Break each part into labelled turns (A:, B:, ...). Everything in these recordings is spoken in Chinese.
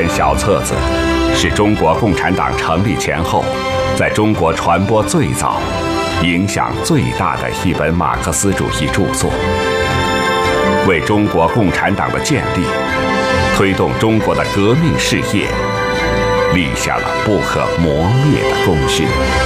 A: 小册子是中国共产党成立前后，在中国传播最早、影响最大的一本马克思主义著作，为中国共产党的建立、推动中国的革命事业立下了不可磨灭的功勋。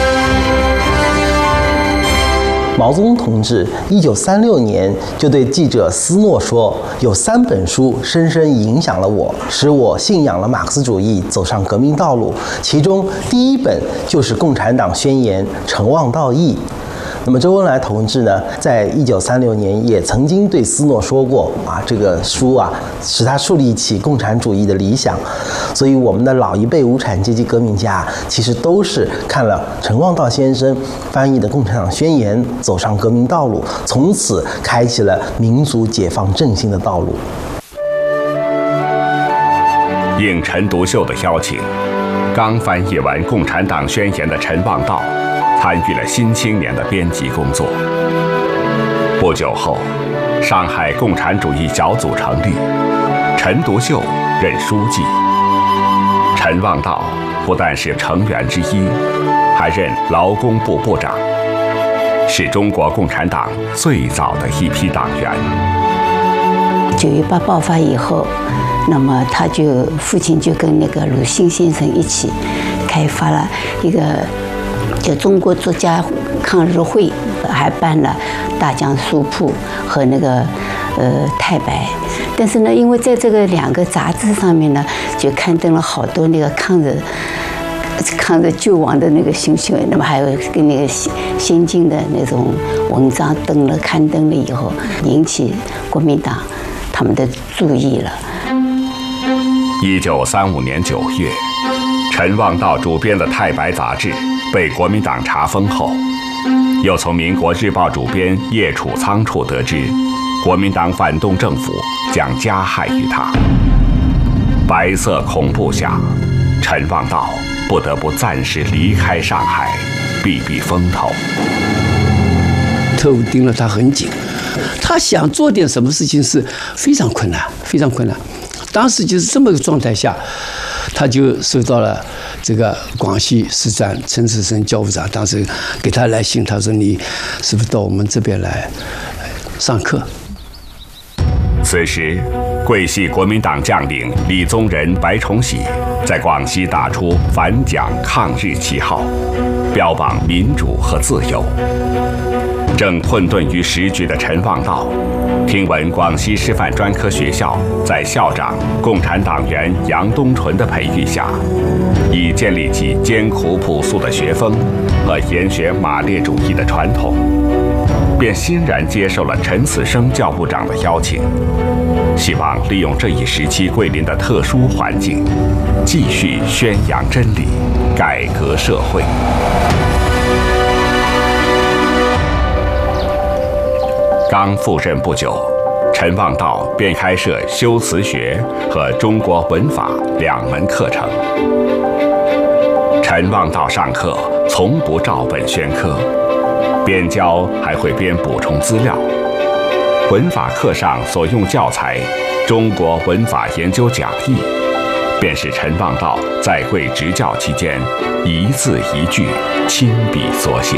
B: 毛泽东同志1936年就对记者斯诺说：“有3本书深深影响了我，使我信仰了马克思主义，走上革命道路。其中第1本就是《共产党宣言》，陈望道译。”那么周恩来同志呢，在1936年也曾经对斯诺说过这个书使他树立起共产主义的理想。所以我们的老一辈无产阶级革命家其实都是看了陈望道先生翻译的《共产党宣言》，走上革命道路，从此开启了民族解放振兴的道路。
A: 应陈独秀的邀请，刚翻译完《共产党宣言》的陈望道参与了《新青年》的编辑工作。不久后，上海共产主义小组成立，陈独秀任书记。陈望道不但是成员之一，还任劳工部部长，是中国共产党最早的一批党员。
C: 9·18爆发以后，那么父亲就跟那个鲁迅先生一起开发了一个叫中国作家抗日会，还办了大江书铺和那个太白。但是呢，因为在这个2个杂志上面呢，就刊登了好多那个抗日救亡的那个新闻，那么还有跟那个先进的那种文章刊登了以后，引起国民党他们的注意了。
A: 1935年9月，陈望道主编的《太白》杂志被国民党查封后，又从《民国日报》主编叶楚仓处得知，国民党反动政府将加害于他。白色恐怖下，陈望道不得不暂时离开上海，避避风头。
D: 特务盯了他很紧，他想做点什么事情是非常困难，非常困难。当时就是这么个状态下，他就收到了这个广西师长陈次生教务长，当时给他来信，他说：“你是不是到我们这边来上课？”
A: 此时，桂系国民党将领李宗仁、白崇禧在广西打出反蒋抗日旗号，标榜民主和自由。正困顿于时局的陈望道，听闻广西师范专科学校在校长共产党员杨东纯的培育下，已建立起艰苦朴素的学风和研学马列主义的传统，便欣然接受了陈次生教部长的邀请，希望利用这一时期桂林的特殊环境，继续宣扬真理，改革社会。刚赴任不久，陈望道便开设修辞学和中国文法2门课程。陈望道上课从不照本宣科，边教还会边补充资料。文法课上所用教材《中国文法研究讲义》，便是陈望道在桂执教期间一字一句亲笔所写。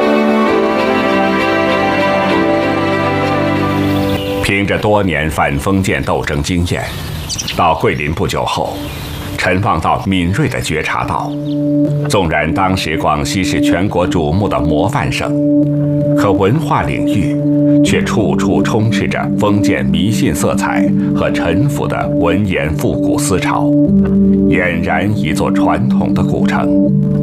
A: 凭着多年反封建斗争经验，到桂林不久后，陈望道敏锐地觉察到，纵然当时广西是全国瞩目的模范省，可文化领域却处处充斥着封建迷信色彩和陈腐的文言复古思潮，俨然一座传统的古城。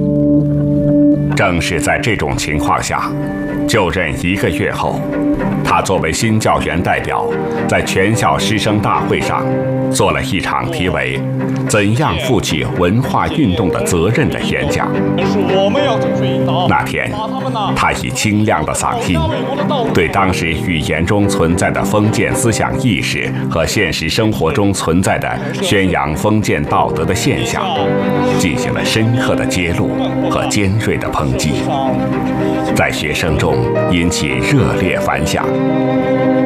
A: 正是在这种情况下，就任1个月后，他作为新教员代表，在全校师生大会上做了一场题为“怎样负起文化运动的责任”的演讲。那天，他以清亮的嗓音，对当时语言中存在的封建思想意识和现实生活中存在的宣扬封建道德的现象，进行了深刻的揭露和尖锐的抨击，在学生中引起热烈反响。